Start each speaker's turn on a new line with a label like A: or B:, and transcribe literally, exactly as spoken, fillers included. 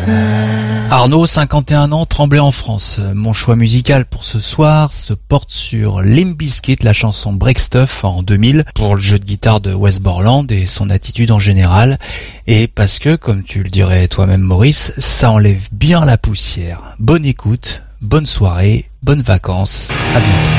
A: Arnaud, cinquante et un ans, Tremblay en France. Mon choix musical pour ce soir se porte sur Limp Bizkit, la chanson Break Stuff en deux mille, pour le jeu de guitare de Wes Borland et son attitude en général, et parce que, comme tu le dirais toi-même Maurice, ça enlève bien la poussière. Bonne écoute, bonne soirée, bonnes vacances, à bientôt.